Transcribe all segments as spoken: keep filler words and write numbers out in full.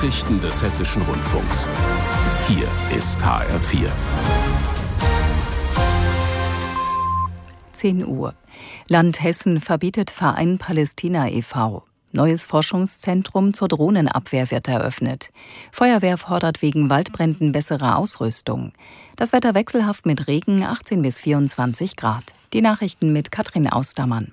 Nachrichten des Hessischen Rundfunks. Hier ist H R vier. zehn Uhr. Land Hessen verbietet Verein Palästina e V Neues Forschungszentrum zur Drohnenabwehr wird eröffnet. Feuerwehr fordert wegen Waldbränden bessere Ausrüstung. Das Wetter wechselhaft mit Regen, achtzehn bis vierundzwanzig Grad. Die Nachrichten mit Katrin Austermann.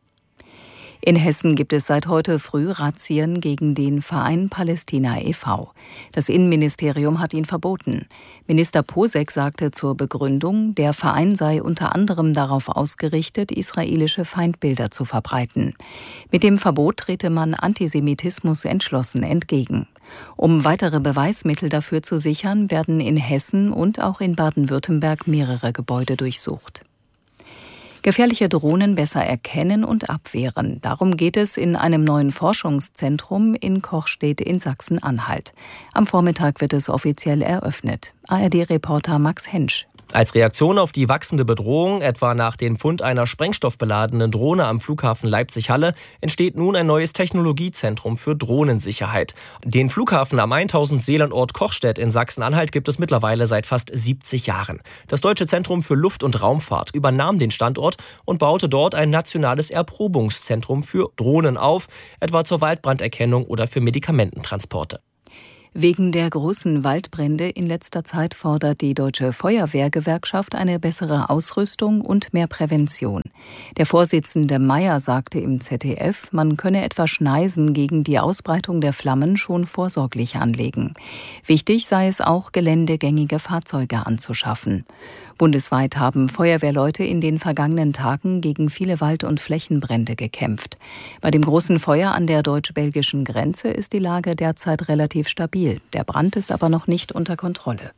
In Hessen gibt es seit heute früh Razzien gegen den Verein Palästina e V Das Innenministerium hat ihn verboten. Minister Posek sagte zur Begründung, der Verein sei unter anderem darauf ausgerichtet, israelische Feindbilder zu verbreiten. Mit dem Verbot trete man Antisemitismus entschlossen entgegen. Um weitere Beweismittel dafür zu sichern, werden in Hessen und auch in Baden-Württemberg mehrere Gebäude durchsucht. Gefährliche Drohnen besser erkennen und abwehren. Darum geht es in einem neuen Forschungszentrum in Kochstedt in Sachsen-Anhalt. Am Vormittag wird es offiziell eröffnet. A R D-Reporter Max Hensch. Als Reaktion auf die wachsende Bedrohung, etwa nach dem Fund einer sprengstoffbeladenen Drohne am Flughafen Leipzig-Halle, entsteht nun ein neues Technologiezentrum für Drohnensicherheit. Den Flughafen am tausend Seelenort Kochstedt in Sachsen-Anhalt gibt es mittlerweile seit fast siebzig Jahren. Das Deutsche Zentrum für Luft- und Raumfahrt übernahm den Standort und baute dort ein nationales Erprobungszentrum für Drohnen auf, etwa zur Waldbranderkennung oder für Medikamententransporte. Wegen der großen Waldbrände in letzter Zeit fordert die Deutsche Feuerwehrgewerkschaft eine bessere Ausrüstung und mehr Prävention. Der Vorsitzende Meyer sagte im Z D F, man könne etwa Schneisen gegen die Ausbreitung der Flammen schon vorsorglich anlegen. Wichtig sei es auch, geländegängige Fahrzeuge anzuschaffen. Bundesweit haben Feuerwehrleute in den vergangenen Tagen gegen viele Wald- und Flächenbrände gekämpft. Bei dem großen Feuer an der deutsch-belgischen Grenze ist die Lage derzeit relativ stabil. Der Brand ist aber noch nicht unter Kontrolle.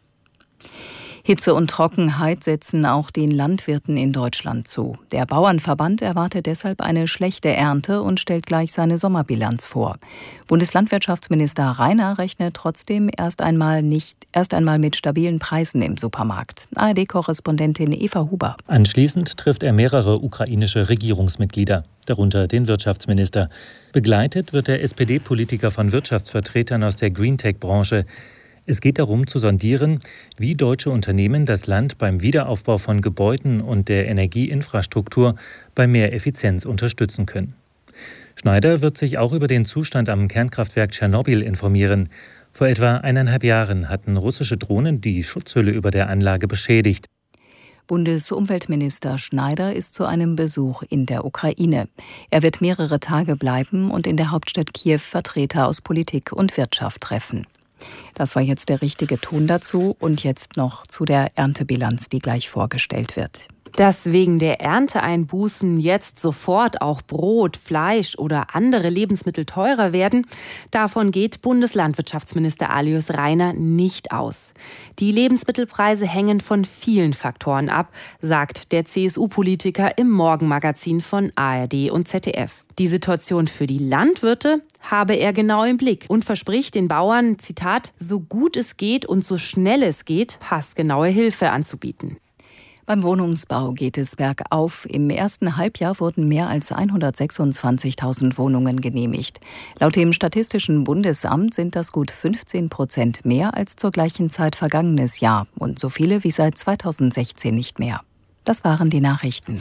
Hitze und Trockenheit setzen auch den Landwirten in Deutschland zu. Der Bauernverband erwartet deshalb eine schlechte Ernte und stellt gleich seine Sommerbilanz vor. Bundeslandwirtschaftsminister Rainer rechnet trotzdem erst einmal nicht erst einmal mit stabilen Preisen im Supermarkt. A R D-Korrespondentin Eva Huber. Anschließend trifft er mehrere ukrainische Regierungsmitglieder, darunter den Wirtschaftsminister. Begleitet wird der S P D-Politiker von Wirtschaftsvertretern aus der Greentech-Branche. Es geht darum zu sondieren, wie deutsche Unternehmen das Land beim Wiederaufbau von Gebäuden und der Energieinfrastruktur bei mehr Effizienz unterstützen können. Schneider wird sich auch über den Zustand am Kernkraftwerk Tschernobyl informieren. Vor etwa eineinhalb Jahren hatten russische Drohnen die Schutzhülle über der Anlage beschädigt. Bundesumweltminister Schneider ist zu einem Besuch in der Ukraine. Er wird mehrere Tage bleiben und in der Hauptstadt Kiew Vertreter aus Politik und Wirtschaft treffen. Das war jetzt der richtige Ton dazu und jetzt noch zu der Erntebilanz, die gleich vorgestellt wird. Dass wegen der Ernteeinbußen jetzt sofort auch Brot, Fleisch oder andere Lebensmittel teurer werden, davon geht Bundeslandwirtschaftsminister Alois Rainer nicht aus. Die Lebensmittelpreise hängen von vielen Faktoren ab, sagt der C S U-Politiker im Morgenmagazin von A R D und Z D F. Die Situation für die Landwirte habe er genau im Blick und verspricht den Bauern, Zitat, so gut es geht und so schnell es geht, passgenaue Hilfe anzubieten. Beim Wohnungsbau geht es bergauf. Im ersten Halbjahr wurden mehr als hundertsechsundzwanzigtausend Wohnungen genehmigt. Laut dem Statistischen Bundesamt sind das gut fünfzehn Prozent mehr als zur gleichen Zeit vergangenes Jahr und so viele wie seit zweitausendsechzehn nicht mehr. Das waren die Nachrichten.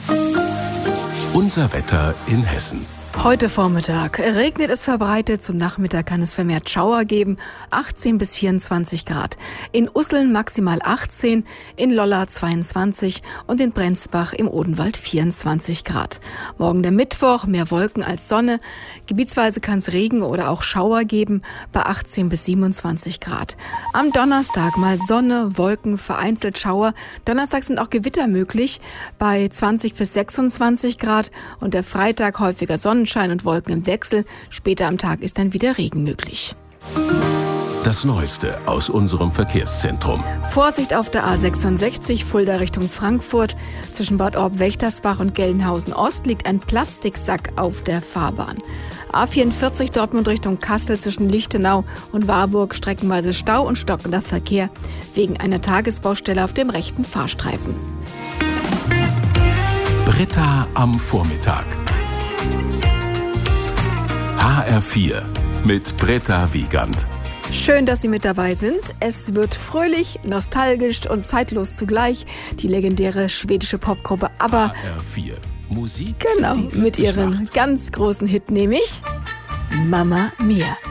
Unser Wetter in Hessen. Heute Vormittag regnet es verbreitet, zum Nachmittag kann es vermehrt Schauer geben, achtzehn bis vierundzwanzig Grad. In Usseln maximal achtzehn, in Lolla zweiundzwanzig und in Brenzbach im Odenwald vierundzwanzig Grad. Morgen der Mittwoch, mehr Wolken als Sonne. Gebietsweise kann es Regen oder auch Schauer geben, bei achtzehn bis siebenundzwanzig Grad. Am Donnerstag mal Sonne, Wolken, vereinzelt Schauer. Donnerstag sind auch Gewitter möglich, bei zwanzig bis sechsundzwanzig Grad und der Freitag häufiger Sonnenschein und Wolken im Wechsel. Später am Tag ist dann wieder Regen möglich. Das Neueste aus unserem Verkehrszentrum. Vorsicht auf der A sechsundsechzig, Fulda Richtung Frankfurt. Zwischen Bad Orb-Wächtersbach und Gelnhausen Ost liegt ein Plastiksack auf der Fahrbahn. A vierundvierzig Dortmund Richtung Kassel zwischen Lichtenau und Warburg streckenweise Stau und stockender Verkehr wegen einer Tagesbaustelle auf dem rechten Fahrstreifen. Britta am Vormittag. H R vier mit Britta Wiegand. Schön, dass Sie mit dabei sind. Es wird fröhlich, nostalgisch und zeitlos zugleich. Die legendäre schwedische Popgruppe ABBA. H R vier. Musik, Genau, die mit ihrem macht. ganz großen Hit, nämlich Mamma Mia.